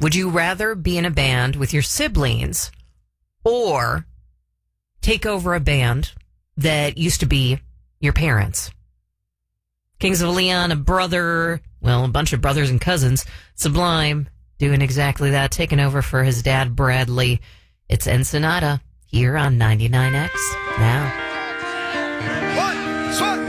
Would you rather be in a band with your siblings or take over a band that used to be your parents? Kings of Leon, a bunch of brothers and cousins. Sublime doing exactly that, taking over for his dad, Bradley. It's Ensenada here on 99X now. 1,